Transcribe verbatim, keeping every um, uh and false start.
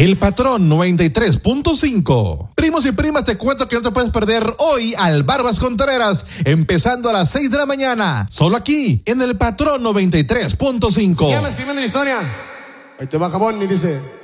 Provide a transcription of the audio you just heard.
El Patrón noventa y tres punto cinco. Primos y primas, te cuento que no te puedes perder hoy al Barbas Contreras, empezando a las seis de la mañana, solo aquí, en El Patrón noventa y tres punto cinco. Síganme escribiendo la historia. Ahí te va, jabón, y dice...